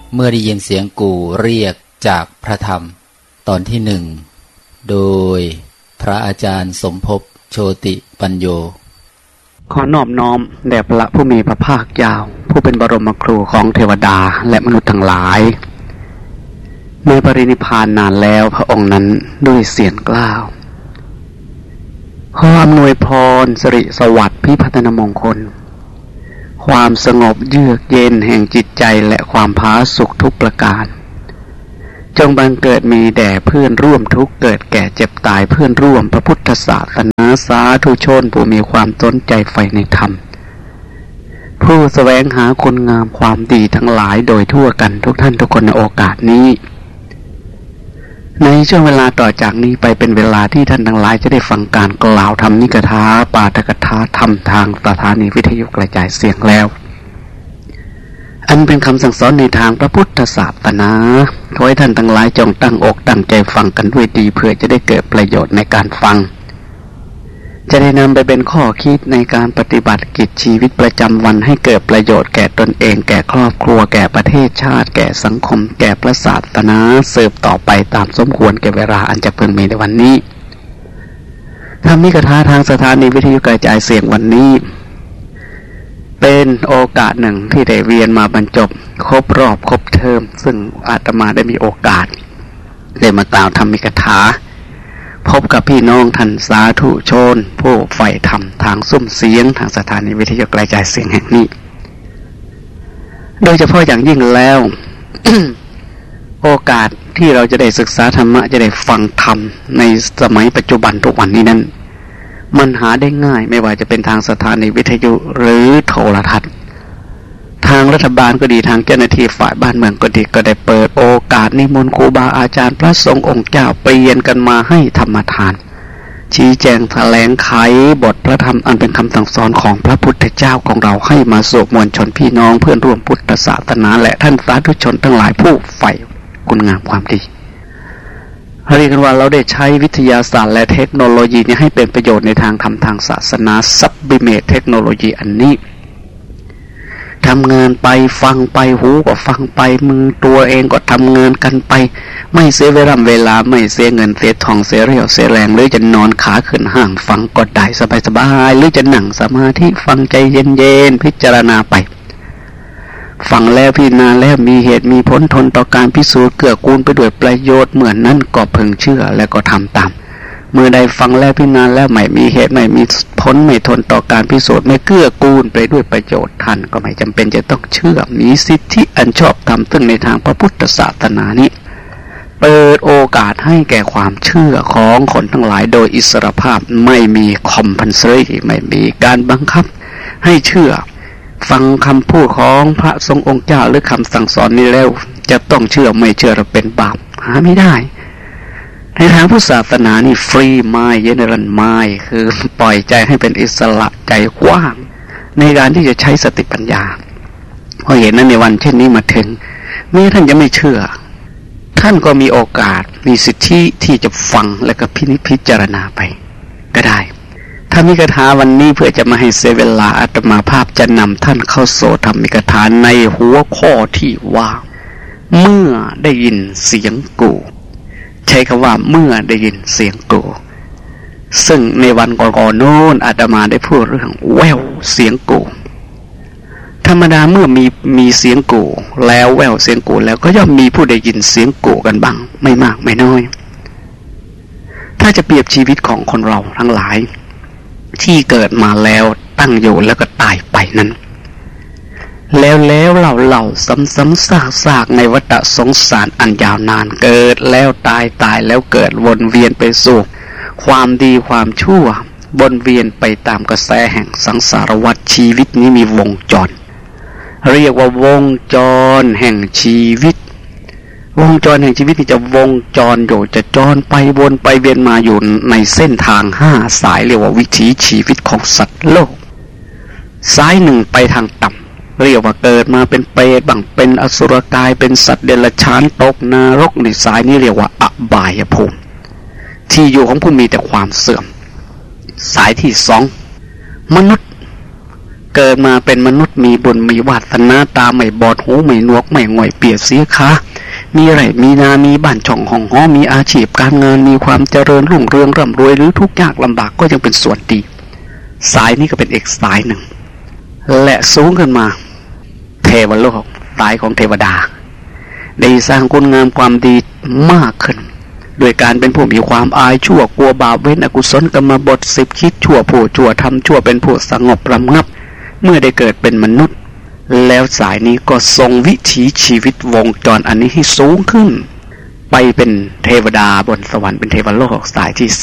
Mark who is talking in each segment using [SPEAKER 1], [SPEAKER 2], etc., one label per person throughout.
[SPEAKER 1] เมื่อได้ยินเสียงกู่เรียกจากพระธรรมตอนที่หนึ่งโดยพระอาจารย์สมภพโชติปัญโย
[SPEAKER 2] ขอนอบน้อมแด่พระผู้มีพระภาคเจ้าผู้เป็นบรมครูของเทวดาและมนุษย์ทั้งหลายเมื่อปรินิพพานนานแล้วพระองค์นั้นด้วยเสียงกล้าวขออำนวยพรสิริสวัสดิ์พิพัฒนมงคลความสงบเยือกเย็นแห่งจิตใจและความผาสุกทุกประการจงบังเกิดมีแด่เพื่อนร่วมทุกข์เกิดแก่เจ็บตายเพื่อนร่วมพระพุทธศาสนาสาธุชนผู้มีความสนใจใฝ่ในธรรมผู้แสวงหาคุณงามความดีทั้งหลายโดยทั่วกันทุกท่านทุกคนในโอกาสนี้ในช่วงเวลาต่อจากนี้ไปเป็นเวลาที่ท่านทั้งหลายจะได้ฟังการกล่าวธรรมนิกถาปาฐกถาธรรมทางสถานีวิทยุกระจายเสียงแล้วอันเป็นคำสั่งสอนในทางพระพุทธศาสนาขอให้ท่านทั้งหลายจงตั้งอกตั้งใจฟังกันด้วยดีเพื่อจะได้เกิดประโยชน์ในการฟังจะได้นำไปเป็นข้อคิดในการปฏิบัติกิจชีวิตประจำวันให้เกิดประโยชน์แก่ตนเองแก่ครอบครัวแก่ประเทศชาติแก่สังคมแก่พระศาสนาสืบต่อไปตามสมควรแก่เวลาอันจะพึงมีในวันนี้ธรรมนิกถาทางสถานีวิทยุกระจายเสียงวันนี้เป็นโอกาสหนึ่งที่ได้เวียนมาบรรจบครบรอบครบเทอมซึ่งอาตมาได้มีโอกาสได้มากล่าวธรรมนิกถาพบกับพี่น้องท่านสาธุชนผู้ใฝ่ธรรมทางซุ้มเสียงทางสถานีวิทยุกระจายเสียงแห่งนี้โดยเฉพาะอย่างยิ่งแล้ว โอกาสที่เราจะได้ศึกษาธรรมะจะได้ฟังธรรมในสมัยปัจจุบันทุกวันนี้นั้นมันหาได้ง่ายไม่ว่าจะเป็นทางสถานีวิทยุหรือโทรทัศน์ทางรัฐบาลก็ดีทางเจ้าหน้าที่ฝ่ายบ้านเมืองก็ดีก็ได้เปิดโอกาสนิมนต์ครูบาอาจารย์พระสงฆ์องค์เจ้าเปลี่ยนกันมาให้ธรรมทานชี้แจงแถลงไขบทพระธรรมอันเป็นคำสั่งสอนของพระพุทธเจ้าของเราให้มาสู่มวลชนพี่น้องเพื่อนร่วมพุทธศาสนาและท่านสาธุชนทั้งหลายผู้ใฝ่คุณงามความดีเรียกกันว่าเราได้ใช้วิทยาศาสตร์และเทคโนโลยีนี้ให้เป็นประโยชน์ในทางธรรมทางศาสนาซับบิเมตเทคโนโลยีอันนี้ทำงานไปฟังไปหูก็ฟังไปมือตัวเองก็ทำงานกันไปไม่เสียเวลาไม่เสียเงินเสียทองเสียเรี่ยวเสียแรงหรือจะนอนขาขึ้นห้างฟังก็ได้สบายๆหรือจะนั่งสมาธิฟังใจเย็นๆพิจารณาไปฟังแล้วพิจารณาแล้วมีเหตุมีผลทนต่อการพิสูจน์เกื้อกูลไปด้วยประโยชน์เหมือนนั้นก็พึงเชื่อและก็ทำตามเมื่อใดฟังแล้วพิจารณาแล้วไม่มีเหตุไม่มีผลไม่ทนต่อการพิสูจน์ไม่เกื้อกูลไปด้วยประโยชน์ท่านก็ไม่จำเป็นจะต้องเชื่อมีสิทธิอันชอบธรรมซึ่งในทางพระพุทธศาสนานี้เปิดโอกาสให้แก่ความเชื่อของคนทั้งหลายโดยอิสรภาพไม่มีคอมพัลเซอรี่ไม่มีการบังคับให้เชื่อฟังคำพูดของพระสงฆ์องค์เจ้าหรือคำสั่งสอนนี้แล้วจะต้องเชื่อไม่เชื่อเราเป็นบาปหาไม่ได้ในทางพุทธศาสนานี่ฟรีมายเยเนรัลมายคือปล่อยใจให้เป็นอิสระใจกว้างในการที่จะใช้สติปัญญาเพราะเห็นนั้นในวันเช่นนี้มาถึงแม้ท่านจะไม่เชื่อท่านก็มีโอกาสมีสิทธิที่จะฟังและก็พิจารณาไปก็ได้ธรรมนิกถาวันนี้เพื่อจะมาให้เสียเวลาอาตมาภาพจะนำท่านเข้าสู่ธรรมนิกถาในหัวข้อที่ว่าเมื่อได้ยินเสียงกูใช้คำว่าเมื่อได้ยินเสียงกูซึ่งในวันก่อนๆโน้นอาตมาได้พูดเรื่องแววเสียงกูธรรมดาเมื่อมีเสียงกูแล้วแววเสียงกูแล้วก็ย่อมมีผู้ได้ยินเสียงกูกันบ้างไม่มากไม่น้อยถ้าจะเปรียบชีวิตของคนเราทั้งหลายที่เกิดมาแล้วตั้งอยู่แล้วก็ตายไปนั้นแล้วเราซ้ำๆซากในวัฏสงสารอันยาวนานเกิดแล้วตายแล้วเกิดวนเวียนไปสู่ความดีความชั่ววนเวียนไปตามกระแสแห่งสังสารวัฏชีวิตนี้มีวงจรเรียกว่าวงจรแห่งชีวิตวงจรแห่งชีวิตนี่จะวงจรอยู่จะจรไปวนไปเวียนมาอยู่ในเส้นทาง5สายเรียกว่าวิถีชีวิตของสัตว์โลกสายหนึ่งไปทางต่ำเรียกว่าเกิดมาเป็นเปรตบ้างเป็นอสุรกายเป็นสัตว์เดรัจฉานตกนรกในสายนี้เรียกว่าอบายภูมิที่อยู่ของผู้มีแต่ความเสื่อมสายที่2มนุษย์เกิดมาเป็นมนุษย์มีบุญมีวาสนาตาไม่บอดหูไม่หนวกไม่ง่อยเปียกเสียขามีไร่มีนามีบ้านช่องห้องห้อมีอาชีพการงานมีความเจริญรุ่งเรืองร่ำรวยหรือทุกข์ยากลำบากก็ยังเป็นส่วนดีสายนี้ก็เป็นอีกสายหนึ่งและสูงขึ้นมาเทวโลกสายของเทวดาได้สร้างคุณงามความดีมากขึ้นโดยการเป็นผู้มีความอายชั่วกลัวบาปเว้นอกุศลกรรมบท10คิดชั่วผู้ชั่วทำชั่วเป็นผู้สงบระงับเมื่อได้เกิดเป็นมนุษย์แล้วสายนี้ก็ทรงวิถีชีวิตวงจรอันนี้ให้สูงขึ้นไปเป็นเทวดาบนสวรรค์เป็นเทวโลกสายที่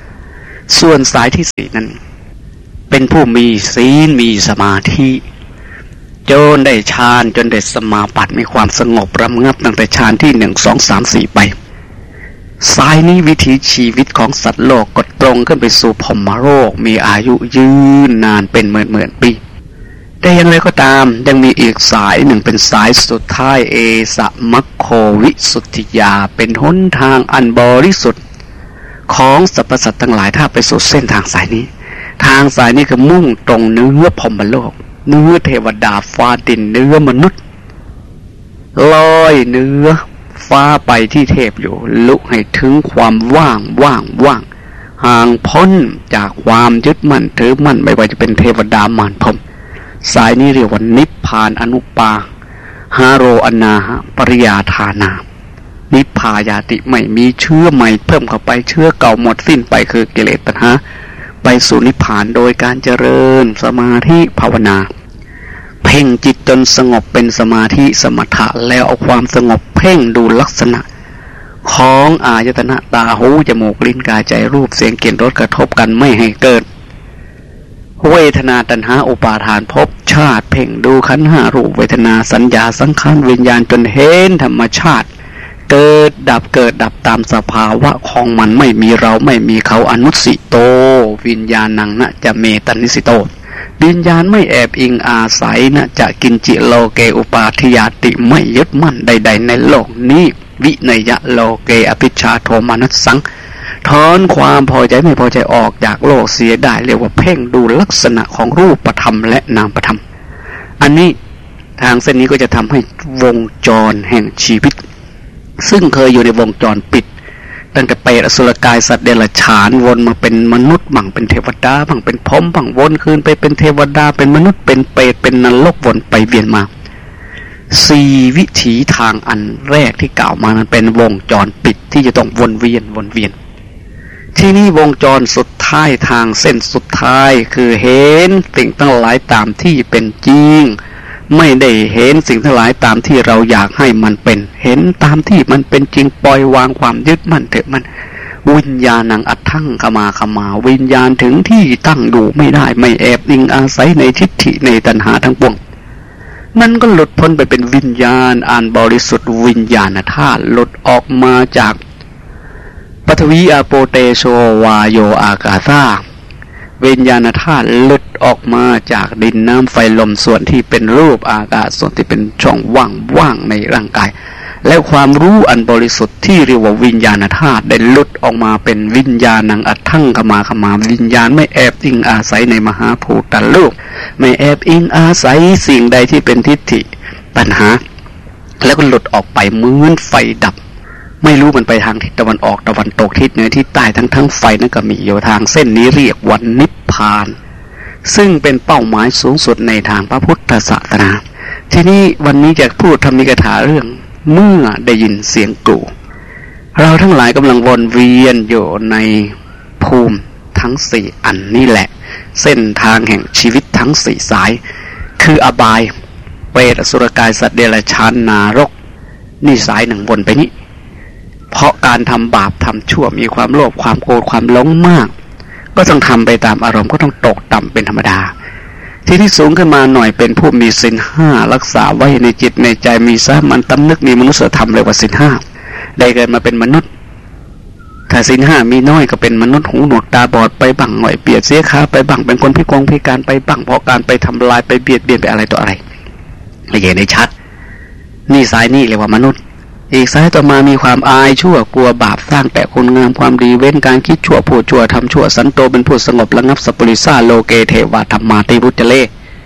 [SPEAKER 2] 3ส่วนสายที่4นั้นเป็นผู้มีศีลมีสมาธิจนได้ฌานจนได้สมาบัติมีความสงบระงับตั้งแต่ฌานที่1 2 3 4ไปสายนี้วิถีชีวิตของสัตว์โลกก็ตรงขึ้นไปสู่พรหมโลกมีอายุยืนนานเป็นหมื่นปีแต่อย่างไรก็ตามยังมีอีกสายหนึ่งเป็นสายสุดท้ายเอสะมัคโควิสุทธิยาเป็นหนทางอันบริสุทธิ์ของสรรพสัตว์ทั้งหลายถ้าไปสู่เส้นทางสายนี้ทางสายนี้คือมุ่งตรงเนื้อพรหมโลกเนื้อเทวดาฟ้าดินเนื้อมนุษย์ลอยเนื้อฟ้าไปที่เทพอยู่ลุให้ถึงความว่างห่างพ้นจากความยึดมั่นถือมั่นไม่ว่าจะเป็นเทวดามารพรหมสายนี้เรียกว่านิพพานอนุปาหาโรอนาหะปริยาธานานิพพายาติไม่มีเชื้อใหม่เพิ่มเข้าไปเชื้อเก่าหมดสิ้นไปคือกิเลสตัณหาไปสู่นิพพานโดยการเจริญสมาธิภาวนาเพ่งจิตจนสงบเป็นสมาธิสมถะแล้วเอาความสงบเพ่งดูลักษณะของอายตนะตาหูจมูกลิ้นกายใจรูปเสียงกลิ่นรสกระทบกันไม่ให้เกิดเวทนาตัณหาอุปาทานภพชาติเพ่งดูขันธ์5รูปเวทนาสัญญาสังขารวิญญาณจนเห็นธรรมชาติเกิดดับตามสภาวะของมันไม่มีเราไม่มีเขาอนุสิโตวิญญาณังนะจะเมตันนิสิโตวิญญาณไม่แอบอิงอาศัยนะจะกินจิโลเกอุปาทิยาติไม่ยึดมั่นใดๆในโลกนี้วิเนยะโลเกอภิชฌาโทมานัสสังถอนความพอใจไม่พอใจออกจากโลกเสียได้เรียกว่าเพ่งดูลักษณะของรูปธรรมและนามธรรมอันนี้ทางเส้นนี้ก็จะทำให้วงจรแห่งชีวิตซึ่งเคยอยู่ในวงจรปิดตั้งแต่เปรตอสุรกายสัตว์เดรัจฉานวนมาเป็นมนุษย์บ้างเป็นเทวดาบ้างเป็นพรหมบ้างวนคืนไปเป็นเทวดาเป็นมนุษย์เป็นเปรตเป็นนรกวนไปเวียนมา4วิถีทางอันแรกที่กล่าวมานั้นเป็นวงจรปิดที่จะต้องวนเวียนที่นี่วงจรสุดท้ายทางเส้นสุดท้ายคือเห็นสิ่งทั้งหลายตามที่เป็นจริงไม่ได้เห็นสิ่งทั้งหลายตามที่เราอยากให้มันเป็นเห็นตามที่มันเป็นจริงปล่อยวางความยึดมั่นเถอะมันวิญญาณังอัตถังขมาวิญญาณถึงที่ตั้งอยู่ไม่ได้ไม่แอบอิงอาศัยในทิฏฐิในตัณหาทั้งปวงมันก็หลุดพ้นไปเป็นวิญญาณอันบริสุทธิ์วิญญาณธาตุหลุดออกมาจากปฐวีอาโปเตโชวาโยอากาซาวิญญาณธาตุหลุดออกมาจากดินน้ำไฟลมส่วนที่เป็นรูปอากาศส่วนที่เป็นช่องว่างในร่างกายและความรู้อันบริสุทธิ์ที่เรียกว่าวิญญาณธาตุได้หลุดออกมาเป็นวิญญาณังอัตถังขมาวิญญาณไม่แอบอิงอาศัยในมหาภูตโลกไม่แอบอิงอาศัยสิ่งใดที่เป็นทิฏฐิตัณหาแล้วก็หลุดออกไปเหมือนไฟดับไม่รู้มันไปทางทิศตะวันออกตะวันตกทิศเหนือทิศใต้ทั้งไฟนั่นก็มีอยู่ทางเส้นนี้เรียกว่านิพพานซึ่งเป็นเป้าหมายสูงสุดในทางพระพุทธศาสนาทีนี้วันนี้จะพูดธรรมิกถาเรื่องเมื่อได้ยินเสียงกรูเราทั้งหลายกำลังวนเวียนอยู่ในภูมิทั้ง4อันนี่แหละเส้นทางแห่งชีวิตทั้ง4สายคืออบายเปรตอสุรกายสัตว์เดรัจฉานนรกนี่สายหนึ่งวนไปนี้เพราะการทำบาปทำชั่วมีความโลภความโกรธความหลงมากก็ต้องทำไปตามอารมณ์ก็ต้องตกต่ำเป็นธรรมดาที่ที่สูงขึ้นมาหน่อยเป็นผู้มีศีล5รักษาไว้ในจิตในใจมีสามัญสำนึกมีมนุษยธรรมเรียกว่าศีล5ได้เกิดมาเป็นมนุษย์ถ้าศีล5มีน้อยก็เป็นมนุษย์หูหนวกตาบอดไปบ้างหน่อยเปียกเสียขาไปบ้างเป็นคนพิการไปบ้างเพราะการไปทำลายไปเบียดเบียนไปอะไรต่ออะไรไม่เห็นได้ชัดนี่สายนี่เรียกว่ามนุษย์อีกสายต่อมามีความอายชั่วกลัวบาปสร้างแต่คุณงามความดีเว้นการคิดชั่วพูดชั่วทำชั่วสันโตเป็นผู้สงบระงับสัพพุริสาโลเกเทวะธรรมาติพุจเล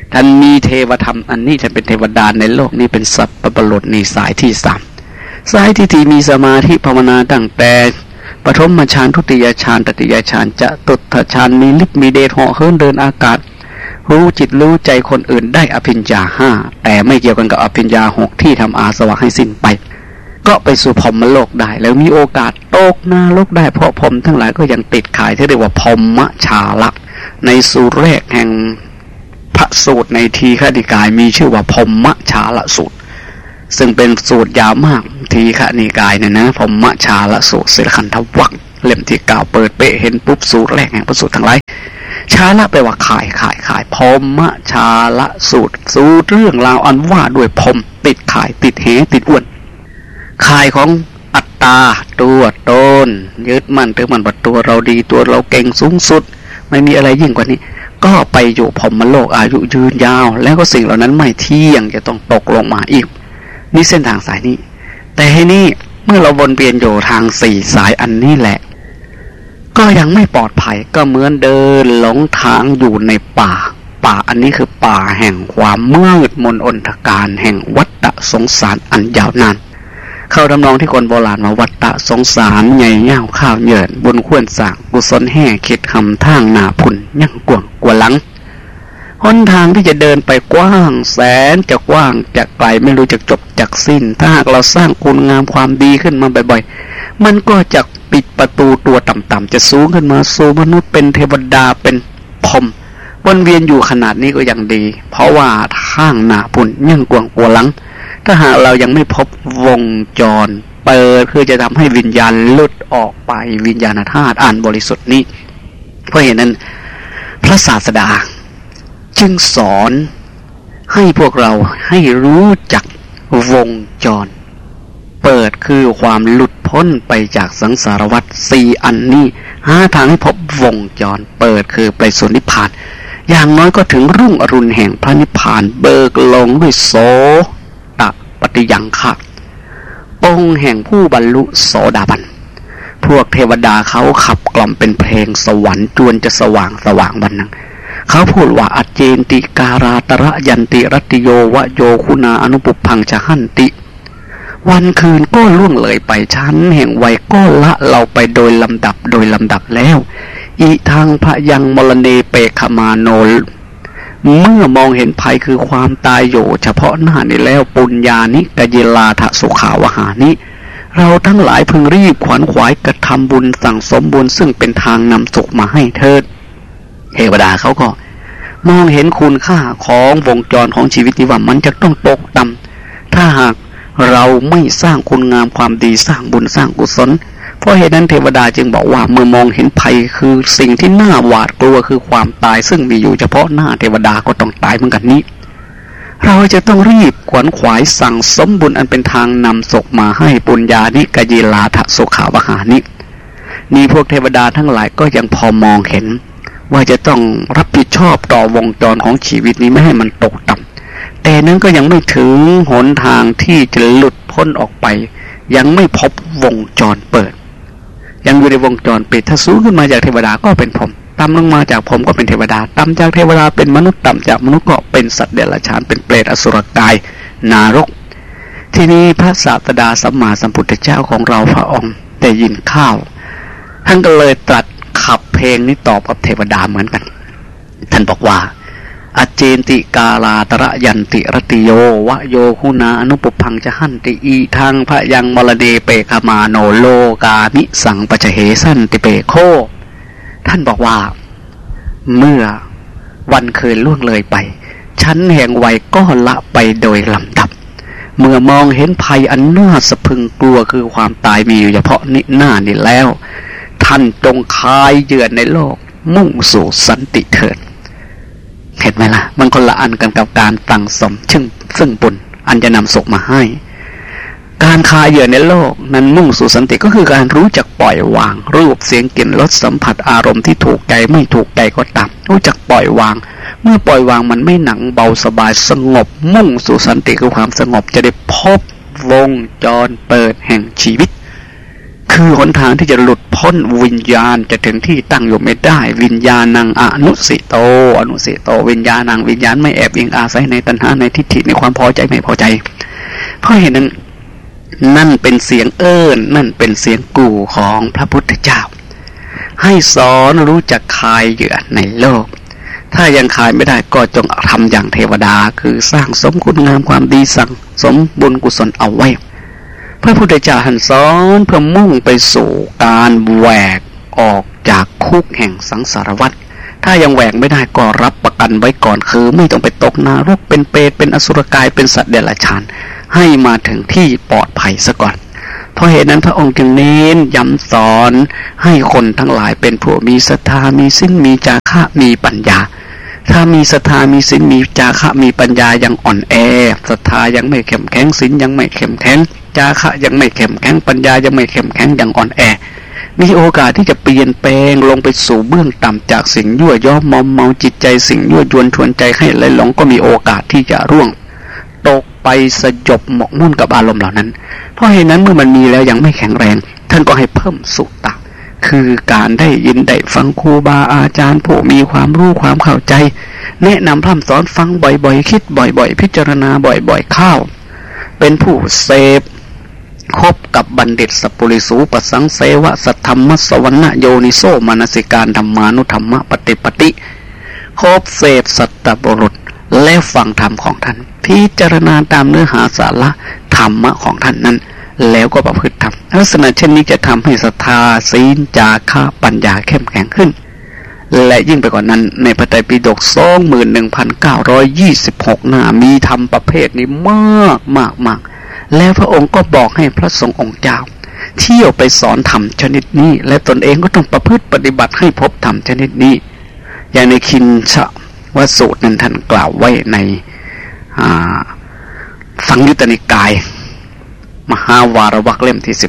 [SPEAKER 2] ท่านมีเทวธรรมอันนี้ท่านเป็นเทวดาในโลกนี้เป็นสัพพปรุษในสายที่สามสายที่สี่มีสมาธิภาวนาตั้งแต่ปฐมฌานทุติยฌานตติยฌานจตุตถฌานมีฤทธิ์มีเดชเหาะเหินเดินอากาศรู้จิตรู้ใจคนอื่นได้อภิญญาห้าแต่ไม่เกี่ยวกันกับอภิญญาหกที่ทำอาสวะให้สิ้นไปก็ไปสู่พรหมโลกได้แล้วมีโอกาสตกนรกได้เพราะพรหมทั้งหลายก็ยังติดข่ายที่เรียกว่าพรหมชาละในสูตรแรกแห่งพระสูตรในทีฆนิกายมีชื่อว่าพรหมชาละสูตรซึ่งเป็นสูตรยาวมากทีฆนิกายเนี่ยนะพรหมชาละสูตรศิลขันธวรรคเล่มที่9เปิดเปะเห็นปุ๊บสูตรแรกแห่งพระสูตรทั้งหลายชาละแปลว่าขายพรหมชาละสูตรเรื่องราวอันว่าด้วยพรหมติดข่ายติดเหติดอ้วนข่ายของอัตตาตัวตนยึดมั่นถือมั่นว่าตัวเราดีตัวเราเก่งสูงสุดไม่มีอะไรยิ่งกว่านี้ก็ไปอยู่พรหมโลกอายุยืนยาวแล้วก็สิ่งเหล่านั้นไม่เที่ยงจะต้องตกลงมาอีกนี่เส้นทางสายนี้แต่ให้นี่เมื่อเราวนเวียนอยู่ทาง4สายอันนี้แหละก็ยังไม่ปลอดภัยก็เหมือนเดินหลงทางอยู่ในป่าอันนี้คือป่าแห่งความมืดมนอนทการแห่งวัฏสงสารอันยาวนานเข้าดำนองที่คนโบราณมาวัฏสงสารใหญ่เง่าข้าวเหยินบนควรสร้างกุศลแห่เข็ดคำทางหนาพุ่นยั่งกว่างกว่าหลังหนทางที่จะเดินไปกว้างแสนจะกว้างจะไกลไม่รู้จักจบจักสิ้นถ้าหากเราสร้างคุณงามความดีขึ้นมาบ่อยๆมันก็จะปิดประตูตัวต่ำๆจะสูงขึ้นมาสู่มนุษย์เป็นเทวดาเป็นพรหมวนเวียนอยู่ขนาดนี้ก็ยังดีเพราะว่าทางหนาพุ่นยั่งกว่างกว่าหลังถ้าหากเรายังไม่พบวงจรเปิดคือจะทำให้วิญญาณหลุดออกไปวิญญาณธาตุอันบริสุทธิ์นี้เพราะเหตุนั้นพระศาสดาจึงสอนให้พวกเราให้รู้จักวงจรเปิดคือความหลุดพ้นไปจากสังสารวัฏ4อันนี้หาทางให้พบวงจรเปิดคือไปสู่นิพพานอย่างน้อยก็ถึงรุ่งอรุณแห่งพระนิพพานเบิกลงด้วยโสตปฏิยังคะองค์แห่งผู้บรรลุโสดาบันพวกเทวดาเขาขับกล่อมเป็นเพลงสวรรค์จวนจะสว่างวันนั้นเขาพูดว่าอัจเจนติการาตระยันติรัตติโยวะโยคุณาอนุปุพังจะหันติวันคืนก็ล่วงเลยไปชั้นแห่งวัยก็ละเราไปโดยลำดับแล้วอีทางพยังมรเนเปขมาโนเมื่อมองเห็นภัยคือความตายอยู่เฉพาะหน้านี้แล้วปุญญานิกยิลาทะสุขาวหานิเราทั้งหลายพึงรีบขวนขวายกระทำบุญสั่งสมบุญซึ่งเป็นทางนำสุขมาให้เถิดเทวดาเขาก็มองเห็นคุณค่าของวงจรของชีวิตนี้ว่ามันจะต้องตกต่ำถ้าหากเราไม่สร้างคุณงามความดีสร้างบุญสร้างกุศลเพราะเหตุนั้นเทวดาจึงบอกว่าเมื่อมองเห็นภัยคือสิ่งที่น่าหวาดกลัวคือความตายซึ่งมีอยู่เฉพาะหน้าเทวดาก็ต้องตายเหมือนกันนี้เราจะต้องรีบขวนขวายสั่งสมบุญอันเป็นทางนำสุขมาให้ปุญญานิกยิลาทะสุขาวหานินี่พวกเทวดาทั้งหลายก็ยังพอมองเห็นว่าจะต้องรับผิดชอบต่อวงจรของชีวิตนี้ไม่ให้มันตกต่ำแต่นั้นก็ยังไม่ถึงหนทางที่จะหลุดพ้นออกไปยังไม่พบวงจรเปิดยังอยู่ในวงจรปิดถ้าสูงขึ้นมาจากเทวดาก็เป็นพรหมต่ำลงมาจากพรหมก็เป็นเทวดาต่ำจากเทวดาเป็นมนุษย์ต่ำจากมนุษย์ก็เป็นสัตว์เดรัจฉานเป็นเปรตอสุรกายนรกทีนี้พระศาสดาสัมมาสัมพุทธเจ้าของเราพระองค์ได้ยินข่าวท่านก็เลยตรัสขับเพลงนี้ตอบกับเทวดาเหมือนกันท่านบอกว่าอเจนติกาลาตระยันติรติโยวะโยคุณาอนุปุพังจะหันติอีทางพยังมรเนเปขมาโนโลกามิสังปะเฉเหสันติเปโคท่านบอกว่าเมื่อวันคืนล่วงเลยไปชั้นแห่งวัยก็ละไปโดยลำดับเมื่อมองเห็นภัยอันน่าสะพรึงกลัวคือความตายมีอยู่เฉพาะนิหน้านี่แล้วท่านจงคายเหยื่อในโลกมุ่งสู่สันติเถิดเห็นไหมล่ะมันคนละอันกันกับการสั่งสมซึ่งบุญอันจะนำสุขมาให้การคายเหยื่อในโลกนั้นมุ่งสู่สันติก็คือการรู้จักปล่อยวางรูปเสียงกลิ่นรสสัมผัสอารมณ์ที่ถูกใจไม่ถูกใจก็ตามรู้จักปล่อยวางเมื่อปล่อยวางมันไม่หนักเบาสบายสงบมุ่งสู่สันติคือความสงบจะได้พบวงจรเปิดแห่งชีวิตคคือหนทางที่จะหลุดพ้นวิญญาณจะถึงที่ตั้งอยู่ไม่ได้วิญญาณังอนุสิโตวิญญาณังวิญญาณไม่แอบอิงอาศัยในตัณหาในทิฏฐิในความพอใจไม่พอใจเพราะเหตุนั้นนั่นเป็นเสียงเอิ้นนั่นเป็นเสียงกู่ของพระพุทธเจ้าให้สอนรู้จักคายเหยื่อในโลกถ้ายังคายไม่ได้ก็จงทำอย่างเทวดาคือสร้างสมคุณงามความดีสั่งสมบุญกุศลเอาไว้พระพุทธเจ้าหันสอนเพื่อมุ่งไปสู่การแหวกออกจากคุกแห่งสังสารวัฏถ้ายังแหวกไม่ได้ก็รับประกันไว้ก่อนคือไม่ต้องไปตกนรกเป็นเปรตเป็นอสุรกายเป็นสัตว์เดรัจฉานให้มาถึงที่ปลอดภัยซะก่อนเพราะเหตุนั้นพระองค์จึงเน้นย้ำสอนให้คนทั้งหลายเป็นผู้มีศรัทธามีศีลมีจาคะมีปัญญาถ้ามีศรัทธามีศีลมีจาคะมีปัญญายังอ่อนแอศรัทธายังไม่เข้มแข็งศีลยังไม่เข้มแข็งจาคะยังไม่เข้มแข็งปัญญายังไม่เข้มแข็งยังอ่อนแอมีโอกาสที่จะเปลี่ยนแปลงลงไปสู่เบื้องต่ำจากสิ่งยั่วย้อมมอมเมาจิตใจสิ่งยั่วยวนชวนใจให้ไหลหลงก็มีโอกาสที่จะร่วงตกไปสยบหมกมุ่นกับอารมณ์เหล่านั้นเพราะเหตุนั้นเมื่อมันมีแล้วยังไม่แข็งแรงท่านก็ให้เพิ่มสุตตะคือการได้ยินได้ฟังครูบาอาจารย์ผู้มีความรู้ความเข้าใจแนะนำพร่ำสอนฟังบ่อยๆคิดบ่อยๆพิจารณาบ่อยๆเข้าเป็นผู้เสพคบกับบัณฑิตสัพปุริสูปสังเสวะสัทธัมมัสสวรรณโยนิโสมนสิการธรรมานุธรรมปฏิปติคบเสพสัตตบุรุษและฟังธรรมของท่านพิจารณาตามเนื้อหาสาระธรรมะของท่านนั้นแล้วก็ประพฤติธรรมลักษณะเช่นนี้จะทำให้ศรัทธาศีลจาคะปัญญาเข้มแข็งขึ้นและยิ่งไปกว่านั้นในพระไตรปิฎก 21,926 หน้ามีธรรมประเภทนี้มากแล้วพระองค์ก็บอกให้พระสงฆ์องค์เจ้าเที่ยวไปสอนธรรมชนิดนี้และตนเองก็ต้องประพฤติปฏิบัติให้พบธรรมชนิดนี้อย่างในคินชวสูตรนั้นท่านกล่าวไว้ในสังยุตตนิกายมหาวารวรรคเล่มที่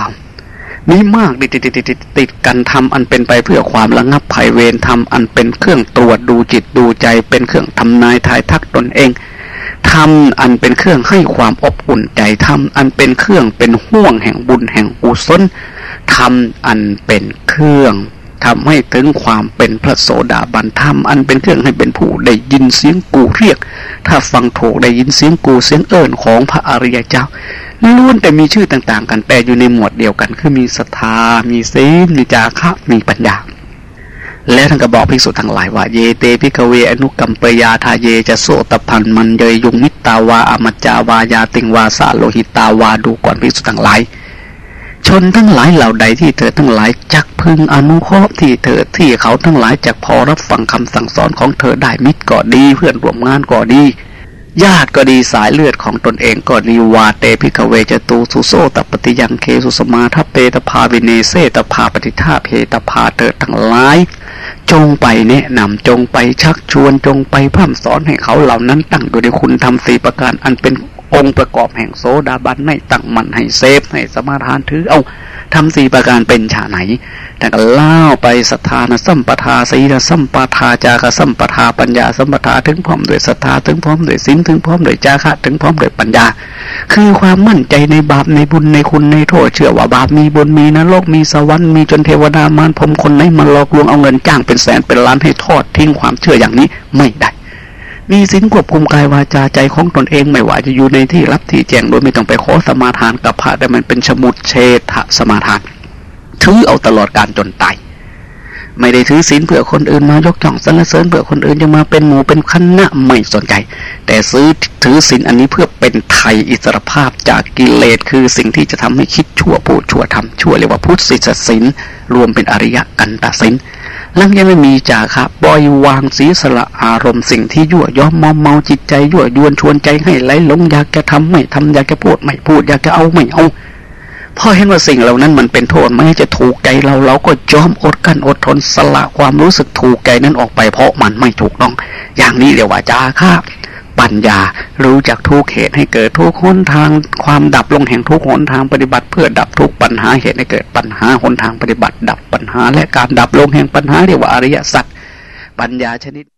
[SPEAKER 2] 19มีมากติดกันทำอันเป็นไปเพื่อความระงับภัยเวรทำอันเป็นเครื่องตรวจดูจิตดูใจเป็นเครื่องทำนายทายทักตนเองทำอันเป็นเครื่องให้ความอบอุ่นใจทำอันเป็นเครื่องเป็นห่วงแห่งบุญแห่งกุศลทำอันเป็นเครื่องทำให้ถึงความเป็นพระโสดาบันธรรมอันเป็นเครื่องให้เป็นผู้ได้ยินเสียงกูเรียกถ้าฟังถูกได้ยินเสียงกูเสียงเอิ้นของพระอริยเจ้าล้วนแต่มีชื่อต่างๆกันแต่อยู่ในหมวดเดียวกันคือมีศรัทธามีศีลมีจาคะมีปัญญาและท่านก็บอกภิกษุทั้งหลายว่าเยเตภิกขเวอนุกัมปยาทาเยจะโสตพันมันเยยุงมิตตาวาอมัจจาวายาติงวาสาโลหิตาวาดูก่อนภิกษุทั้งหลายชนทั้งหลายเหล่าใดที่เธอทั้งหลายจักพึงอนุเคราะห์ที่เขาทั้งหลายจักพอรับฟังคำสั่งสอนของเธอได้มิตรก็ดีเพื่อนร่วมงานก็ดีญาติก็ดีสายเลือดของตนเองก็ดีวาเตภิกขเวจตูสุโสตปฏิยังเคสุสมาทัพเปตภาวิเนเสตภาปฏิทาเพตภาเธอทั้งหลายจงไปแนะนำจงไปชักชวนจงไปพร่ำสอนให้เขาเหล่านั้นตั้งอยู่ในคุณธรรม4ประการอันเป็นองค์ประกอบแห่งโสดาบันให้ตั้งมั่นให้เซฟให้สมาทานถือเอาทำ4ประการเป็นฉะไหนแต่ก็เล่าไปศรัทธานะสัมปทาศีลสัมปทาจาคะสัมปทาปัญญาสัมปทาถึงพร้อมด้วยศรัทธาถึงพร้อมด้วยศีลถึงพร้อมด้วยจาคะถึงพร้อมด้วยปัญญาคือความมั่นใจในบาปในบุญในคุณในโทษเชื่อว่าบาปมีบุญมีนรกมีสวรรค์มีจนเทวดามารพรหมคนไหนมาหลอกลวงเอาเงินจ้างเป็นแสนเป็นล้านให้ทอดทิ้งความเชื่ออย่างนี้ไม่ได้มีศีลควบคุมกายวาจาใจของตนเองไม่ว่าจะอยู่ในที่รับที่แจ้งโดยไม่ต้องไปขอสมาทานกับพระแต่มันเป็นสมุดเฉทสมาทานถือเอาตลอดการจนตายไม่ได้ถือศีลเพื่อคนอื่นมายกย่องสรรเสริญเพื่อคนอื่นจะมาเป็นหมู่เป็นคณะไม่สนใจแต่ถือศีลอันนี้เพื่อเป็นไถ่อิสรภาพจากกิเลสคือสิ่งที่จะทำให้คิดชั่วพูดชั่วทำชั่วเรียกว่าพุทธศีลรวมเป็นอริยกันตศีลลังยังไม่มีจาคะปล่อยวางศีสละอารมณ์สิ่งที่ยั่วย้อมมอมเมาจิตใจยั่วยวนชวนใจให้ไหลหลงอยากจะทำไม่ทำอยากจะพูดไม่พูดอยากจะเอาไม่เอาพอเห็นว่าสิ่งเหล่านั้นมันเป็นโทษไม่จะถูกใจเราก็ยอมอดกั้นอดทนสละความรู้สึกถูกใจนั้นออกไปเพราะมันไม่ถูกต้องอย่างนี้เรียกว่าจาคะปัญญารู้จักทุกเหตุให้เกิดทุกหนทางความดับลงแห่งทุกหนทางปฏิบัติเพื่อดับทุกปัญหาเหตุให้เกิดปัญหาหนทางปฏิบัติดับปัญหาและการดับลงแห่งปัญหาเรียกว่าอริยสัจปัญญาชนิด